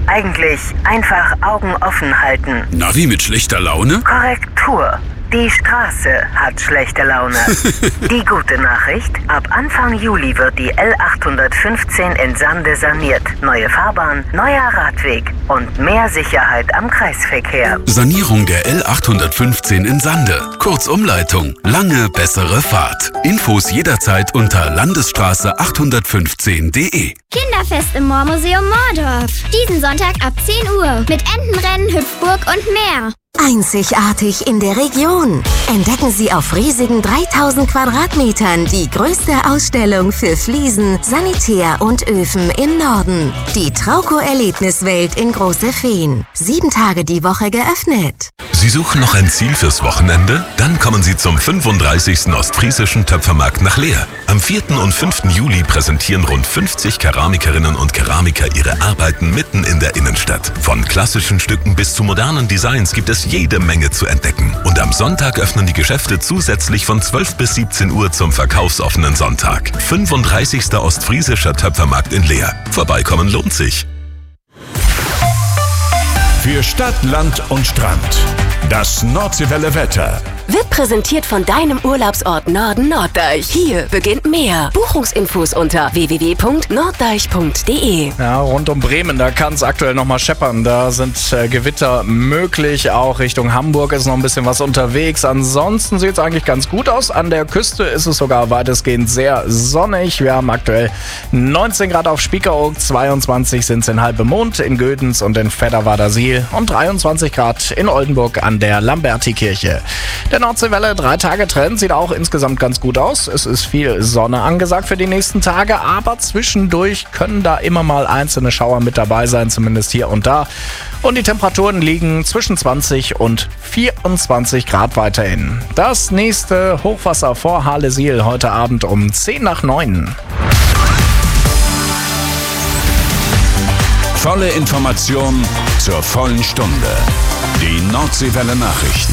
Eigentlich einfach Augen offen halten. Na, wie mit schlechter Laune? Korrektur. Die Straße hat schlechte Laune. Die gute Nachricht: Ab Anfang Juli wird die L815 in Sande saniert. Neue Fahrbahn, neuer Radweg und mehr Sicherheit am Kreisverkehr. Sanierung der L815 in Sande. Kurzumleitung. Lange bessere Fahrt. Infos jederzeit unter landesstraße815.de. Kinderfest im Moormuseum Moordorf. Diesen Sonntag ab 10 Uhr. Mit Entenrennen, Hüpfburg und mehr. Einzigartig in der Region. Entdecken Sie auf riesigen 3000 Quadratmetern die größte Ausstellung für Fliesen, Sanitär und Öfen im Norden. Die Trauco-Erlebniswelt in Große Feen. 7 Tage die Woche geöffnet. Sie suchen noch ein Ziel fürs Wochenende? Dann kommen Sie zum 35. Ostfriesischen Töpfermarkt nach Leer. Am 4. und 5. Juli präsentieren rund 50 Keramikerinnen und Keramiker ihre Arbeiten mitten in der Innenstadt. Von klassischen Stücken bis zu modernen Designs gibt es jede Menge zu entdecken. Und am Sonntag öffnen die Geschäfte zusätzlich von 12 bis 17 Uhr zum verkaufsoffenen Sonntag. 35. Ostfriesischer Töpfermarkt in Leer. Vorbeikommen lohnt sich. Für Stadt, Land und Strand. Das Nordseewelle Wetter. Wird präsentiert von deinem Urlaubsort Norden Norddeich. Hier beginnt mehr. Buchungsinfos unter www.norddeich.de. Ja, rund um Bremen, da kann es aktuell nochmal scheppern. Da sind Gewitter möglich. Auch Richtung Hamburg ist noch ein bisschen was unterwegs. Ansonsten sieht es eigentlich ganz gut aus. An der Küste ist es sogar weitestgehend sehr sonnig. Wir haben aktuell 19 Grad auf Spiekeroog, 22 sind es in Halbemond, in Gödens und in Vedderwader-Siel und 23 Grad in Oldenburg an der Lamberti-Kirche. Der Nordseewelle 3-Tage-Trend sieht auch insgesamt ganz gut aus. Es ist viel Sonne angesagt für die nächsten Tage, aber zwischendurch können da immer mal einzelne Schauer mit dabei sein, zumindest hier und da. Und die Temperaturen liegen zwischen 20 und 24 Grad weiterhin. Das nächste Hochwasser vor Halle-Siel heute Abend um 10 nach 9. Volle Information zur vollen Stunde. Die Nordseewelle Nachrichten.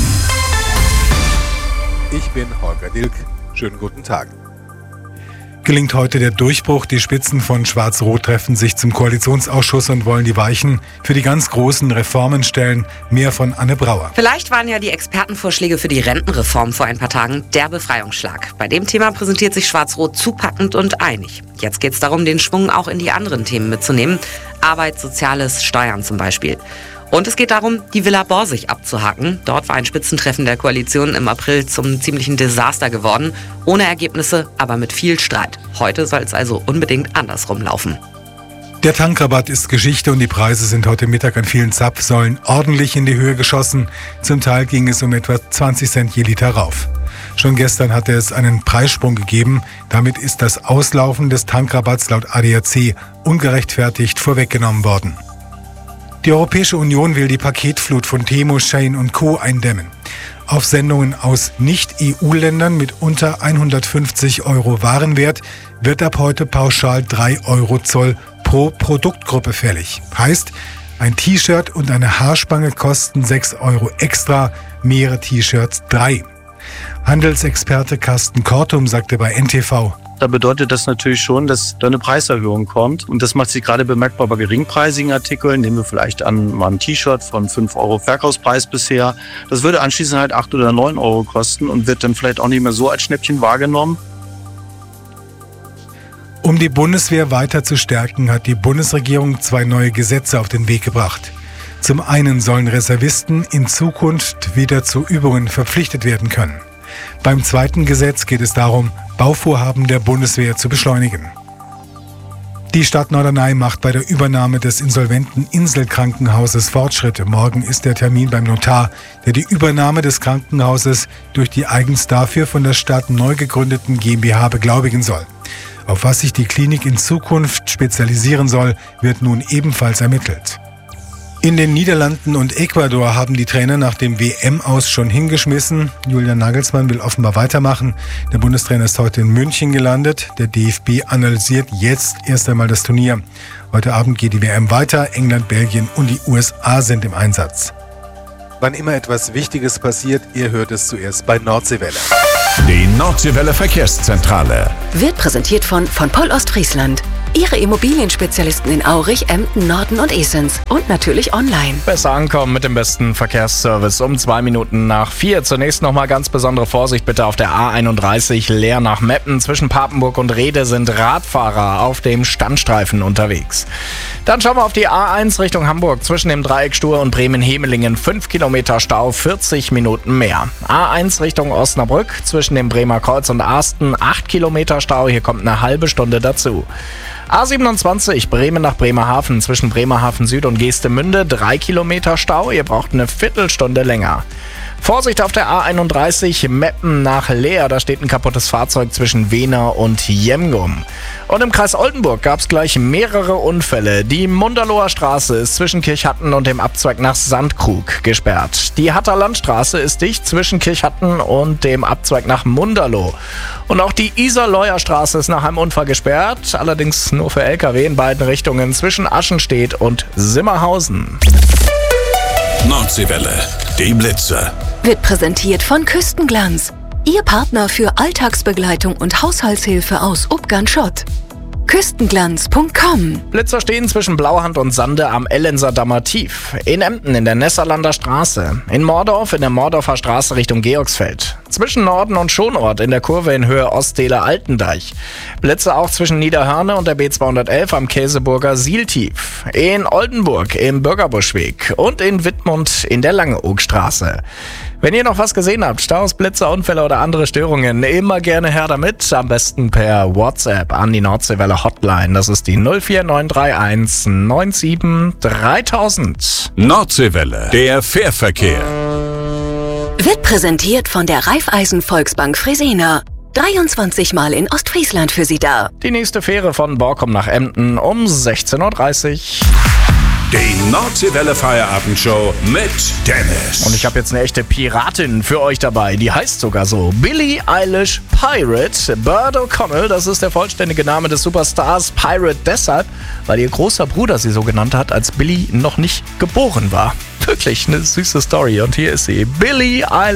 Ich bin Holger Dilk. Schönen guten Tag. Gelingt heute der Durchbruch. Die Spitzen von Schwarz-Rot treffen sich zum Koalitionsausschuss und wollen die Weichen für die ganz großen Reformen stellen. Mehr von Anne Brauer. Vielleicht waren ja die Expertenvorschläge für die Rentenreform vor ein paar Tagen der Befreiungsschlag. Bei dem Thema präsentiert sich Schwarz-Rot zupackend und einig. Jetzt geht es darum, den Schwung auch in die anderen Themen mitzunehmen. Arbeit, Soziales, Steuern zum Beispiel. Und es geht darum, die Villa Borsig abzuhaken. Dort war ein Spitzentreffen der Koalition im April zum ziemlichen Desaster geworden. Ohne Ergebnisse, aber mit viel Streit. Heute soll es also unbedingt andersrum laufen. Der Tankrabatt ist Geschichte und die Preise sind heute Mittag an vielen Zapfsäulen ordentlich in die Höhe geschossen. Zum Teil ging es um etwa 20 Cent je Liter rauf. Schon gestern hatte es einen Preissprung gegeben. Damit ist das Auslaufen des Tankrabatts laut ADAC ungerechtfertigt vorweggenommen worden. Die Europäische Union will die Paketflut von Temu, Shein und Co. eindämmen. Auf Sendungen aus Nicht-EU-Ländern mit unter 150 € Warenwert wird ab heute pauschal 3 € Zoll pro Produktgruppe fällig. Heißt, ein T-Shirt und eine Haarspange kosten 6 € extra, mehrere T-Shirts 3. Handelsexperte Carsten Kortum sagte bei NTV: Da bedeutet das natürlich schon, dass da eine Preiserhöhung kommt. Und das macht sich gerade bemerkbar bei geringpreisigen Artikeln. Nehmen wir vielleicht an, mal ein T-Shirt von 5 € Verkaufspreis bisher. Das würde anschließend halt 8 oder 9 € kosten und wird dann vielleicht auch nicht mehr so als Schnäppchen wahrgenommen. Um die Bundeswehr weiter zu stärken, hat die Bundesregierung 2 neue Gesetze auf den Weg gebracht. Zum einen sollen Reservisten in Zukunft wieder zu Übungen verpflichtet werden können. Beim zweiten Gesetz geht es darum, Bauvorhaben der Bundeswehr zu beschleunigen. Die Stadt Norderney macht bei der Übernahme des insolventen Inselkrankenhauses Fortschritte. Morgen ist der Termin beim Notar, der die Übernahme des Krankenhauses durch die eigens dafür von der Stadt neu gegründeten GmbH beglaubigen soll. Auf was sich die Klinik in Zukunft spezialisieren soll, wird nun ebenfalls ermittelt. In den Niederlanden und Ecuador haben die Trainer nach dem WM-Aus schon hingeschmissen. Julian Nagelsmann will offenbar weitermachen. Der Bundestrainer ist heute in München gelandet. Der DFB analysiert jetzt erst einmal das Turnier. Heute Abend geht die WM weiter. England, Belgien und die USA sind im Einsatz. Wann immer etwas Wichtiges passiert, ihr hört es zuerst bei Nordseewelle. Die Nordseewelle Verkehrszentrale wird präsentiert von Poll Ostfriesland. Ihre Immobilienspezialisten in Aurich, Emden, Norden und Esens. Und natürlich online. Besser ankommen mit dem besten Verkehrsservice um 4:02. Zunächst nochmal ganz besondere Vorsicht bitte auf der A31 Leer nach Meppen. Zwischen Papenburg und Rhede sind Radfahrer auf dem Standstreifen unterwegs. Dann schauen wir auf die A1 Richtung Hamburg. Zwischen dem Dreieck Stur und Bremen-Hemelingen 5 Kilometer Stau, 40 Minuten mehr. A1 Richtung Osnabrück. Zwischen dem Bremer Kreuz und Arsten 8 Kilometer Stau. Hier kommt eine halbe Stunde dazu. A27 Bremen nach Bremerhaven. Zwischen Bremerhaven Süd und Geestemünde 3 Kilometer Stau. Ihr braucht eine Viertelstunde länger. Vorsicht auf der A31 Meppen nach Leer. Da steht ein kaputtes Fahrzeug zwischen Wehner und Jemgum. Und im Kreis Oldenburg gab es gleich mehrere Unfälle. Die Munderloher Straße ist zwischen Kirchhatten und dem Abzweig nach Sandkrug gesperrt. Die Hatter Landstraße ist dicht zwischen Kirchhatten und dem Abzweig nach Munderloh. Und auch die Isar-Leuer Straße ist nach einem Unfall gesperrt, allerdings nur für LKW in beiden Richtungen zwischen Aschenstedt und Simmerhausen. Nordseewelle, die Blitzer. Wird präsentiert von Küstenglanz. Ihr Partner für Alltagsbegleitung und Haushaltshilfe aus Ubgern-Schott. Küstenglanz.com. Blitzer stehen zwischen Blauhand und Sande am Ellenser Dammer Tief. In Emden in der Nesserlander Straße. In Mordorf in der Mordorfer Straße Richtung Georgsfeld. Zwischen Norden und Schonort in der Kurve in Höhe Ostdeler Altendeich. Blitze auch zwischen Niederhörne und der B211 am Käseburger Sieltief. In Oldenburg im Bürgerbuschweg und in Wittmund in der Langeoogstraße. Wenn ihr noch was gesehen habt, Staus, Blitzer, Unfälle oder andere Störungen, immer gerne her damit. Am besten per WhatsApp an die Nordseewelle Hotline. Das ist die 04931 97 3000. Nordseewelle, der Fährverkehr. Wird präsentiert von der Raiffeisen Volksbank Fresenier. 23 Mal in Ostfriesland für Sie da. Die nächste Fähre von Borkum nach Emden um 16:30 Uhr. Die Nordseewelle Feierabendshow mit Dennis. Und ich habe jetzt eine echte Piratin für euch dabei. Die heißt sogar so. Billie Eilish Pirate. Bird O'Connell, das ist der vollständige Name des Superstars. Pirate deshalb, weil ihr großer Bruder sie so genannt hat, als Billie noch nicht geboren war. Wirklich eine süße Story. Und hier ist sie. Billie Eilish.